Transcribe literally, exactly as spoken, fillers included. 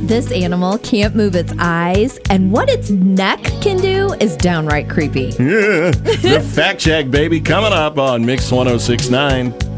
This animal can't move its eyes, and what its neck can do is downright creepy. Yeah, the Fact Check, baby, coming up on Mix one oh six point nine.